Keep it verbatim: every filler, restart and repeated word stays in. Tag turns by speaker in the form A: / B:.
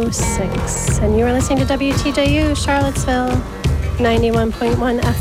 A: six. And you are listening to W T J U, Charlottesville, ninety-one point one F